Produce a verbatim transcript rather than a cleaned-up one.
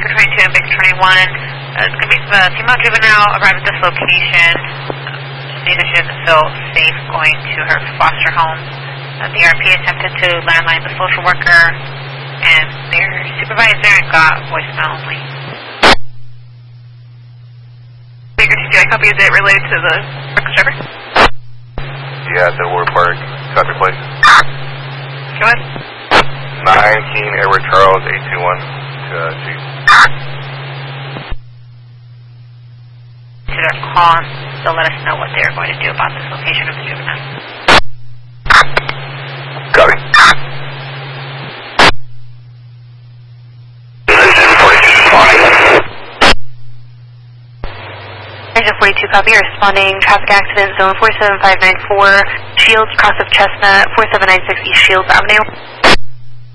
Victor twenty-two and Victor twenty-one. Uh, it's going to be the female juvenile arrived at this location. Uh, just that she doesn't feel safe going to her foster home. Uh, the R P attempted to landline the social worker and their supervisor and got voicemail only. Baker T J, I copy. Is it related to the reckless driver? Yeah, the Ward Park, copy place. Go ahead. nineteen Edward Charles, eight two one to uh, Chief. To their call, they'll let us know what they're going to do about this location of the juvenile. Copy. Engine forty-two, copy. Responding traffic accident zone four seven five nine four, Shields, cross of Chestnut, four seven nine six East Shields Avenue.